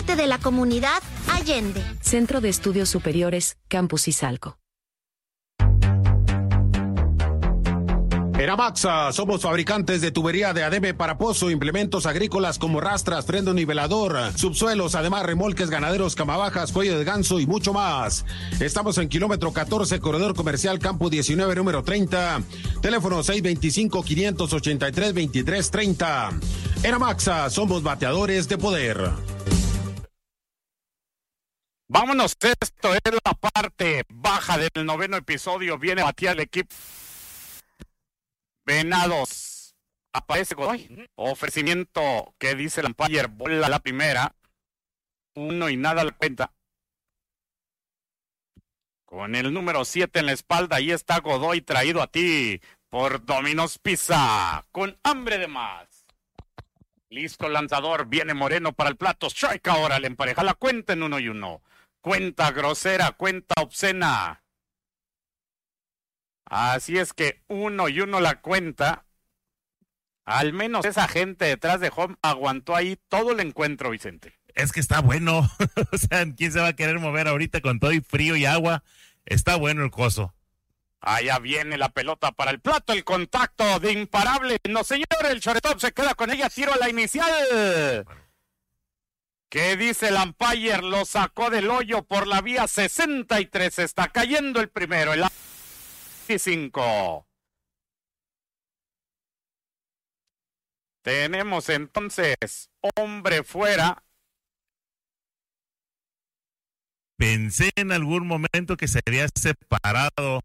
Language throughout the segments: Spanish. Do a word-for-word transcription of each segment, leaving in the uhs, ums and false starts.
parte de la comunidad Allende. Centro de Estudios Superiores, Campus Izalco. En Amaxa somos fabricantes de tubería de adebe para pozo, implementos agrícolas como rastras, freno nivelador, subsuelos, además remolques ganaderos, camabajas, cuello de ganso y mucho más. Estamos en kilómetro catorce, corredor comercial Campo diecinueve, número treinta. Teléfono seis dos cinco, cinco ocho tres, dos tres tres cero. En Amaxa somos bateadores de poder. Vámonos, esto es la parte baja del noveno episodio. Viene a batear el equipo Venados. Aparece Godoy. Ofrecimiento que dice el umpire, bola la primera. Uno y nada la cuenta. Con el número siete en la espalda, ahí está Godoy, traído a ti por Domino's Pizza. Con hambre de más. Listo lanzador, viene Moreno para el plato. Strike ahora, le empareja la cuenta en uno y uno. Cuenta grosera, cuenta obscena. Así es que uno y uno la cuenta. Al menos esa gente detrás de home aguantó ahí todo el encuentro, Vicente. Es que está bueno. O sea, ¿quién se va a querer mover ahorita con todo y frío y agua? Está bueno el coso. Allá viene la pelota para el plato, el contacto de imparable. No, señor, el shortstop se queda con ella, tiro a la inicial. ¿Qué dice el umpire? Lo sacó del hoyo por la vía sesenta y tres. Está cayendo el primero, el veinticinco. Tenemos entonces hombre fuera. Pensé en algún momento que se había separado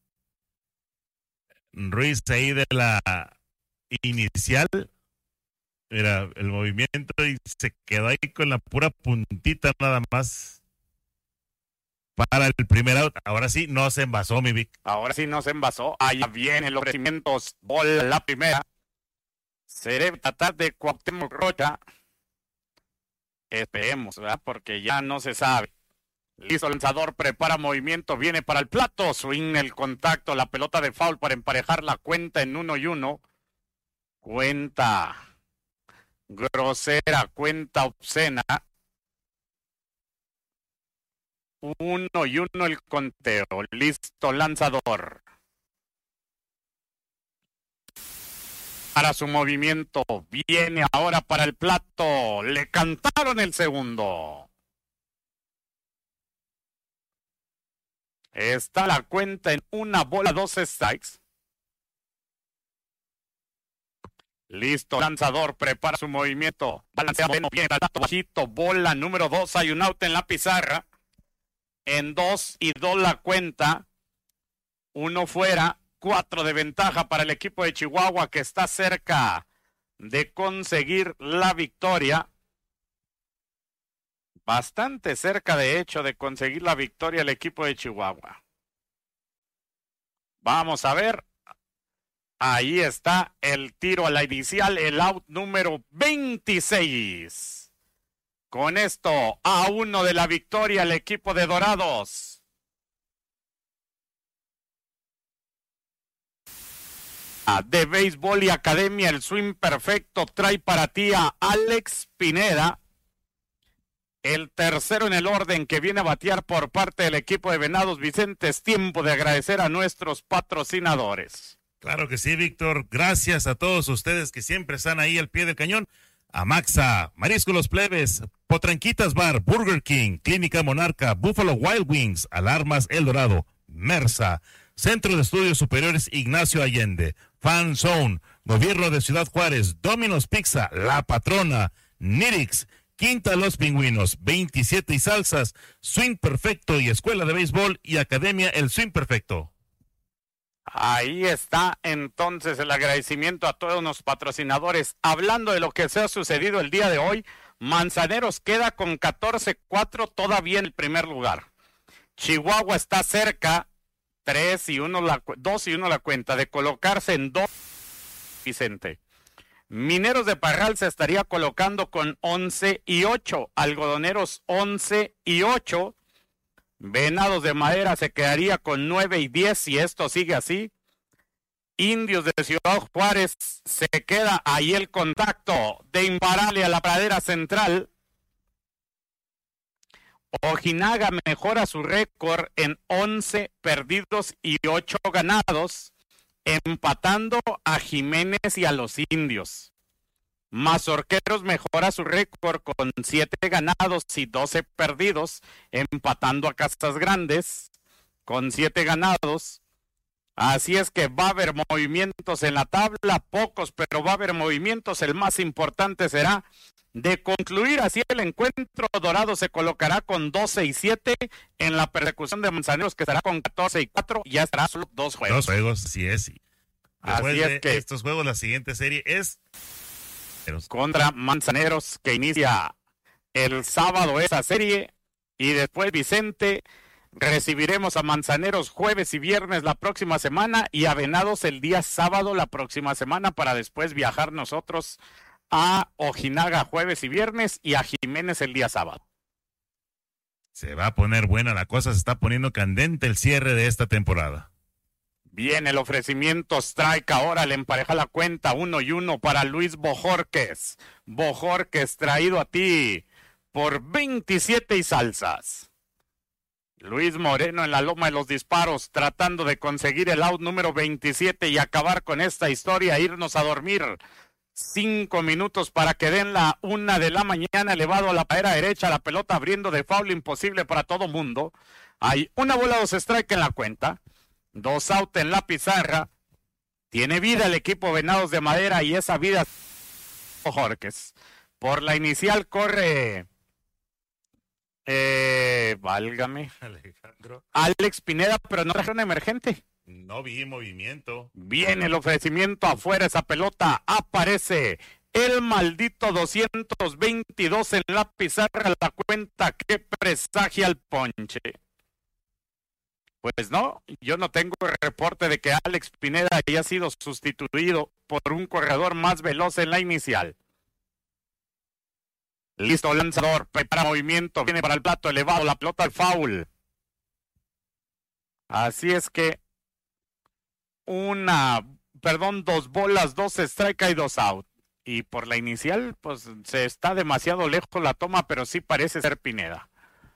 Ruiz ahí de la inicial. Mira, el movimiento y se quedó ahí con la pura puntita nada más para el primer out. Ahora sí, no se envasó, mi Vic. Ahora sí no se envasó. Ahí viene el ofrecimiento. Bola la primera. Se debe tratar de Cuauhtémoc Rocha. Esperemos, ¿verdad? Porque ya no se sabe. Listo, lanzador, prepara movimiento, viene para el plato. Swing, el contacto, la pelota de foul para emparejar la cuenta en uno y uno. Cuenta grosera, cuenta obscena. Uno y uno el conteo. Listo, lanzador. Para su movimiento, viene ahora para el plato. Le cantaron el segundo. Está la cuenta en una bola, dos strikes. Listo, lanzador, prepara su movimiento. Balancea bueno, viene al plato bajito. Bola número dos, hay un out en la pizarra. En dos y dos la cuenta. Uno fuera, cuatro de ventaja para el equipo de Chihuahua que está cerca de conseguir la victoria. Bastante cerca, de hecho, de conseguir la victoria el equipo de Chihuahua. Vamos a ver. Ahí está el tiro a la inicial, el out número veintiséis. Con esto, a uno de la victoria el equipo de Dorados. De Béisbol y Academia, el swing perfecto trae para ti a Alex Pineda. El tercero en el orden que viene a batear por parte del equipo de Venados. Vicente, es tiempo de agradecer a nuestros patrocinadores. Claro que sí, Víctor. Gracias a todos ustedes que siempre están ahí al pie del cañón. Amaxa, Marisco Los Plebes, Potranquitas Bar, Burger King, Clínica Monarca, Buffalo Wild Wings, Alarmas El Dorado, Mersa, Centro de Estudios Superiores Ignacio Allende, Fan Zone, Gobierno de Ciudad Juárez, Domino's Pizza, La Patrona, Nirix, Quinta Los Pingüinos, veintisiete y Salsas, Swing Perfecto y Escuela de Béisbol y Academia El Swing Perfecto. Ahí está entonces el agradecimiento a todos los patrocinadores. Hablando de lo que se ha sucedido el día de hoy, Manzaneros queda con catorce cuatro todavía en el primer lugar. Chihuahua está cerca, tres y uno la, dos y uno la cuenta, de colocarse en dos, Vicente. Mineros de Parral se estaría colocando con once y ocho, Algodoneros once y ocho, Venados de Madera se quedaría con nueve y diez si esto sigue así. Indios de Ciudad Juárez se queda ahí el contacto de Imparable a la pradera central. Ojinaga mejora su récord en once perdidos y ocho ganados, empatando a Jiménez y a los Indios. Mazorqueros mejora su récord con siete ganados y doce perdidos, empatando a Casas Grandes con siete ganados. Así es que va a haber movimientos en la tabla, pocos, pero va a haber movimientos. El más importante será de concluir así el encuentro. Dorado se colocará con doce y siete en la persecución de Manzaneros, que estará con catorce y cuatro, y ya estará solo dos juegos. Dos juegos, así es. Después así es de que estos juegos, la siguiente serie es contra Manzaneros, que inicia el sábado esa serie, y después, Vicente, recibiremos a Manzaneros jueves y viernes la próxima semana y a Venados el día sábado la próxima semana, para después viajar nosotros a Ojinaga jueves y viernes y a Jiménez el día sábado. Se va a poner buena la cosa, se está poniendo candente el cierre de esta temporada. Bien, el ofrecimiento strike ahora le empareja la cuenta uno y uno para Luis Bojorquez. Bojorquez traído a ti por veintisiete y salsas. Luis Moreno en la loma de los disparos, tratando de conseguir el out número veintisiete y acabar con esta historia, irnos a dormir. Cinco minutos para que den la una de la mañana, elevado a la paera derecha, la pelota abriendo de foul, imposible para todo mundo. Hay una bola, dos strike en la cuenta, dos out en la pizarra. Tiene vida el equipo Venados de Madera, y esa vida Jorques. Por la inicial corre... Eh, válgame. Alejandro. Alex Pineda, pero no trajeron emergente. No vi movimiento. Viene el ofrecimiento afuera, esa pelota aparece. El maldito doscientos veintidós en la pizarra, la cuenta que presagia el ponche. Pues no, yo no tengo el reporte de que Alex Pineda haya sido sustituido por un corredor más veloz en la inicial. Listo, lanzador, prepara movimiento, viene para el plato elevado, la pelota al foul. Así es que una, perdón, dos bolas, dos strike y dos out. Y por la inicial, pues se está demasiado lejos la toma, pero sí parece ser Pineda.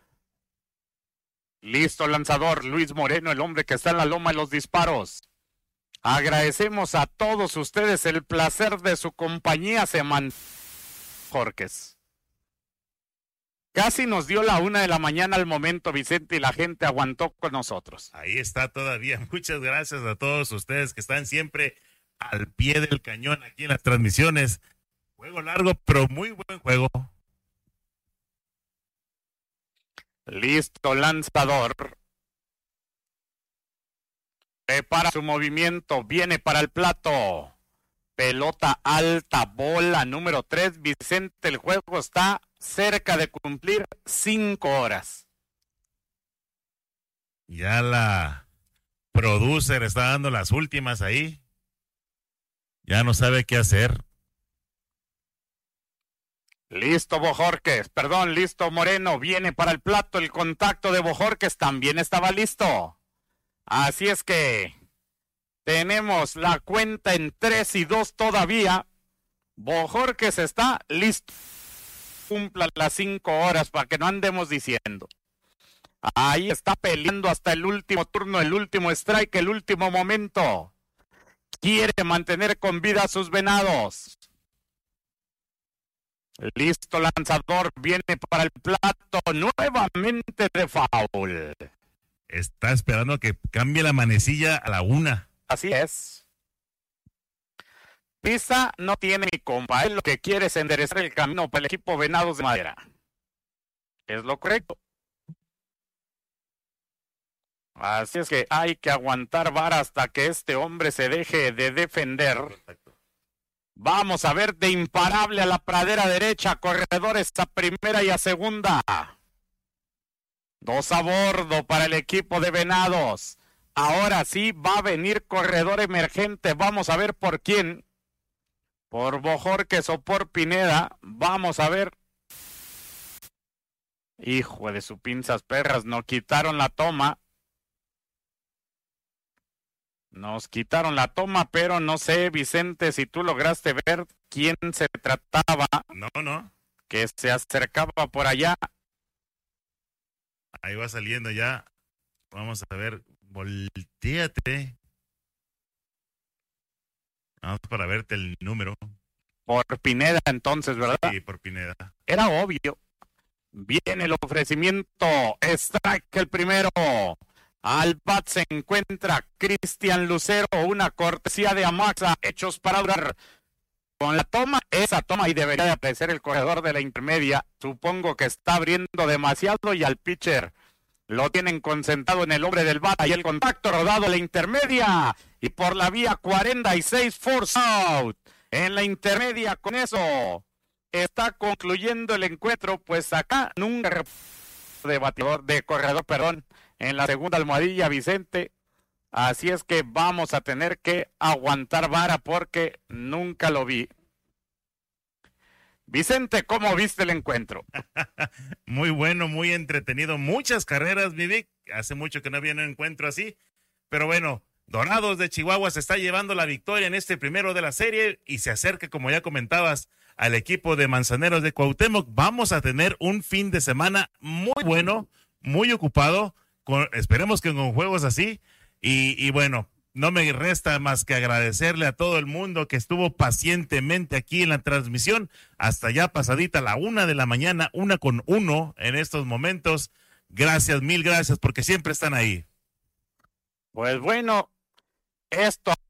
Listo, lanzador, Luis Moreno, el hombre que está en la loma de los disparos. Agradecemos a todos ustedes el placer de su compañía, Semán Jorques. Casi nos dio la una de la mañana al momento, Vicente, y la gente aguantó con nosotros. Ahí está todavía. Muchas gracias a todos ustedes que están siempre al pie del cañón aquí en las transmisiones. Juego largo, pero muy buen juego. Listo, lanzador. Prepara su movimiento, viene para el plato. Pelota alta, bola número tres. Vicente, el juego está cerca de cumplir cinco horas. Ya la producer está dando las últimas ahí. Ya no sabe qué hacer. Listo, Bojorquez, perdón, listo, Moreno, viene para el plato, el contacto de Bojorquez también estaba listo. Así es que tenemos la cuenta en tres y dos todavía. Bojorquez está listo. Cumpla las cinco horas para que no andemos diciendo. Ahí está peleando hasta el último turno, el último strike, el último momento. Quiere mantener con vida a sus Venados. Listo, lanzador, viene para el plato, nuevamente de foul. Está esperando que cambie la manecilla a la una. Así es. Pisa no tiene ni compa, él lo que quiere es enderezar el camino para el equipo Venados de Madera. Es lo correcto. Así es que hay que aguantar vara hasta que este hombre se deje de defender. Vamos a ver de imparable a la pradera derecha, corredores a primera y a segunda. Dos a bordo para el equipo de Venados. Ahora sí va a venir corredor emergente. Vamos a ver por quién. Por Bojorquez o por Pineda. Vamos a ver. Hijo de su pinzas perras, no quitaron la toma. Nos quitaron la toma, pero no sé, Vicente, si tú lograste ver quién se trataba. No, no. Que se acercaba por allá. Ahí va saliendo ya. Vamos a ver, volteate. Vamos para verte el número. Por Pineda entonces, ¿verdad? Sí, por Pineda. Era obvio. Viene el ofrecimiento. Strike el primero. Al bat se encuentra Cristian Lucero. Una cortesía de Amaxa. Hechos para durar. Con la toma, esa toma y debería de aparecer el corredor de la intermedia. Supongo que está abriendo demasiado y al pitcher lo tienen concentrado en el hombre del bat. Y el contacto rodado a la intermedia. Y por la vía cuarenta y seis, force out. En la intermedia, con eso está concluyendo el encuentro. Pues acá nunca de bateador, de corredor, perdón, en la segunda almohadilla, Vicente. Así es que vamos a tener que aguantar vara porque nunca lo vi. Vicente, ¿cómo viste el encuentro? Muy bueno, muy entretenido. Muchas carreras, mi Vic. Hace mucho que no había un encuentro así. Pero bueno, Dorados de Chihuahua se está llevando la victoria en este primero de la serie y se acerca, como ya comentabas, al equipo de Manzaneros de Cuauhtémoc. Vamos a tener un fin de semana muy bueno, muy ocupado. Con, esperemos que con juegos así. Y, y bueno, no me resta más que agradecerle a todo el mundo que estuvo pacientemente aquí en la transmisión, hasta ya pasadita la una de la mañana, una con uno en estos momentos. Gracias, mil gracias, porque siempre están ahí. Pues bueno, esto